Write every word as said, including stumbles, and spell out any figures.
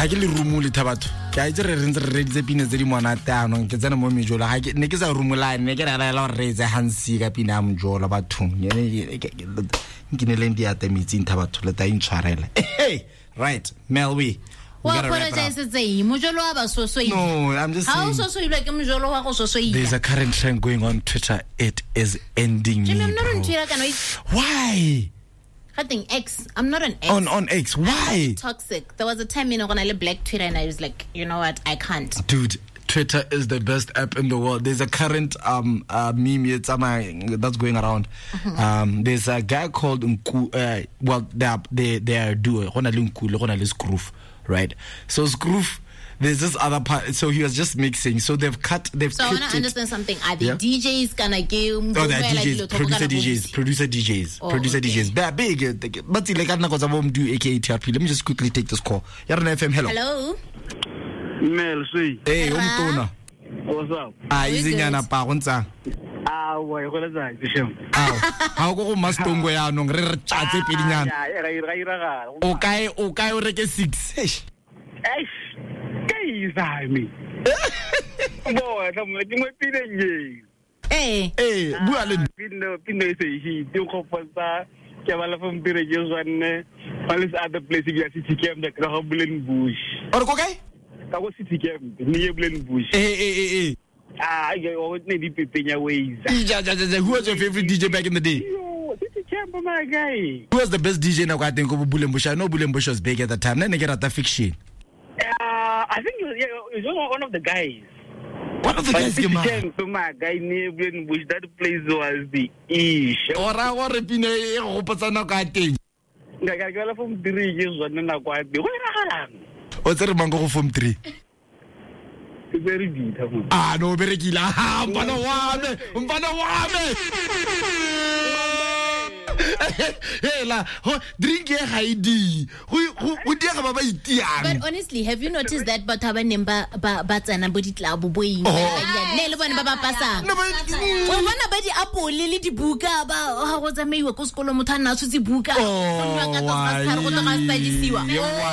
ha ke le rumule thabatho ke a itse re re ntse re reditse pina tse di monate ano ke tsena mo mejola ha ke ne ke sa rumula ne ke ra la la re tsa hansi ka pina mojola bathong ke ne le ndi atemitsi thabatho le ta intshwarela hey right Melwi Well, apologize to say, Mujolo so so. No, I'm just How saying. so so you like Mujolo so so. There's a current trend going on Twitter. It is ending Jimmy, me. I'm not bro. on Twitter. Can I? Why? I think X. I'm not on X. On on X. Why? Toxic. There was a time you know when I black Twitter and I was like, you know what? I can't. Dude, Twitter is the best app in the world. There's a current um uh, meme it's, um, that's going around. Mm-hmm. Um, there's a guy called Nku. Uh, well, they are they they are duo. Scroof, right? So Scroof. There's this other part. So he was just mixing. So they've cut. They've. So I want to understand something. Are the yeah? D Js gonna give? Oh, they're D Js. Producer D Js. Producer D Js. Oh, producer okay. D Js. They're big. But like I know some do A K A T R P. Let me just quickly take this call. Yarna F M. Hello. Hello. Mel, see. Hey, umtona. What's up? Ah, izinyana pa gontsang. Ah, why go letsa dishem. Ah, ha go go mastongo ya no re re tshetse pedinyana. Ya, ya ira ira ga. O kae o kae o reke six. Eish. Eish. Kai sai mi. Boy, tamo ke mo pide nge. Eh. Eh, bua le. Pinde pinde se hi di go pasa ke bala fam dire je zwanne. All is other place ya city camp da ka bulen bush. Or ko kae? Ka go city camp ni bulen bush. Eh eh eh eh. Ah, I o ne di pepenya ways. Ja ja ja. Who was your favorite D J back in the day? Yo, city camp my guy. Who was the best D J now I think of Bulembush? I know Bulembush was big at the time. Then they get at the fiction. Uh, I think it was, yeah, it was one of the guys. One of the but guys came out. To my guy near Bush, that place was the ish. Ora go re pine e go patsana ka teng. Nga ka gala from three years one na kwa be. Go ra galang. O tsere mango go form three. Very good. Ah no berekila. Ah mbana wa me, mbana wa me. Hey la, drink ye haidi. Hu hu dia ba ba itiang. But honestly, have you noticed that but aba nemba ba ba tsana bo ditlabo boing. Ne le bona ba ba pasang. O bona ba di apple le di buka ba ha go tsamaiwa ko sekolo motho na tshutse buka. Oh, go nwa ka tsa go tsa go tsa